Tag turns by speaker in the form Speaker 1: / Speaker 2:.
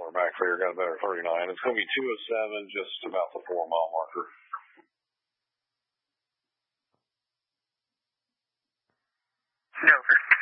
Speaker 1: we're back there. Got about 39. It's going to be 207, just about the 4-mile marker.
Speaker 2: Over.